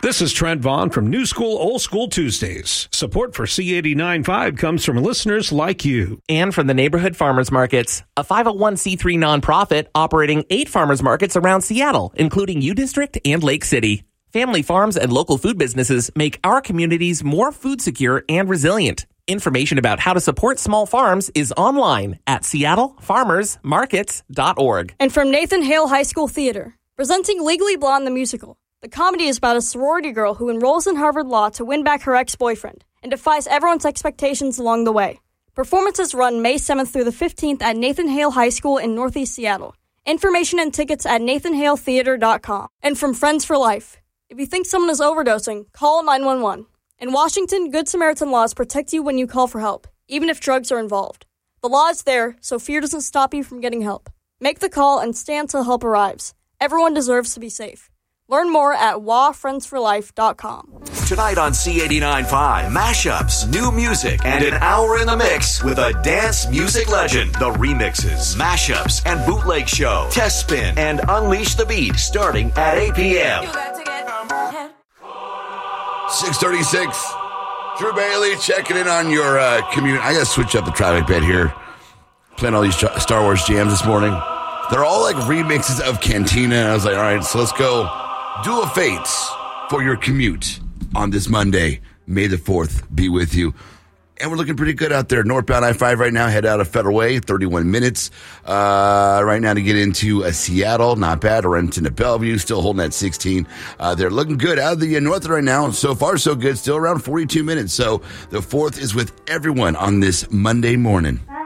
This is Trent Vaughn from New School, Old School Tuesdays. Support for C89.5 comes from listeners like you. And from the Neighborhood Farmers Markets, a 501c3 nonprofit operating 8 farmers markets around Seattle, including U District and Lake City. Family farms and local food businesses make our communities more food secure and resilient. Information about how to support small farms is online at seattlefarmersmarkets.org. And from Nathan Hale High School Theater, presenting Legally Blonde the musical. The comedy is about a sorority girl who enrolls in Harvard Law to win back her ex-boyfriend and defies everyone's expectations along the way. Performances run May 7th through the 15th at Nathan Hale High School in Northeast Seattle. Information and tickets at nathanhaletheater.com. And from Friends for Life, if you think someone is overdosing, call 911. In Washington, Good Samaritan laws protect you when you call for help, even if drugs are involved. The law is there, so fear doesn't stop you from getting help. Make the call and stay until help arrives. Everyone deserves to be safe. Learn more at wafriendsforlife.com. Tonight on C89.5, mashups, new music, and an hour in the mix with a dance music legend. The remixes, mashups, and bootleg show. Test spin and unleash the beat starting at 8 p.m. 6:36. Drew Bailey checking in on your commute. I got to switch up the traffic bed here. Playing all these Star Wars jams this morning. They're all like remixes of Cantina. And I was like, all right, so let's go. Duel of Fates for your commute on this Monday. May the 4th be with you. And we're looking pretty good out there. Northbound I-5 right now, head out of Federal Way, 31 minutes right now to get into Seattle. Not bad. Renton to Bellevue, still holding at 16. They're looking good out of the north right now. So far, so good. Still around 42 minutes. So the 4th is with everyone on this Monday morning.